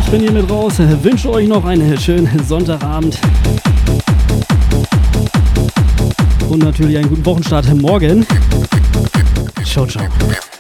Ich bin hier mit raus, wünsche euch noch einen schönen Sonntagabend und natürlich einen guten Wochenstart morgen. Ciao, ciao.